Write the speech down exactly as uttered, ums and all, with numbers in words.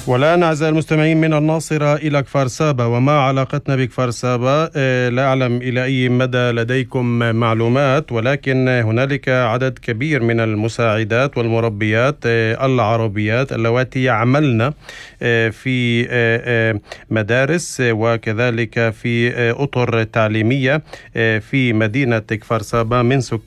والآن أعزائي المستمعين من الناصرة إلى كفر سابا. وما علاقتنا بكفر سابا؟ لا أعلم إلى أي مدى لديكم معلومات، ولكن هنالك عدد كبير من المساعدات والمربيات العربيات اللواتي يعملن في مدارس وكذلك في أطر تعليمية في مدينة كفر سابا من سكان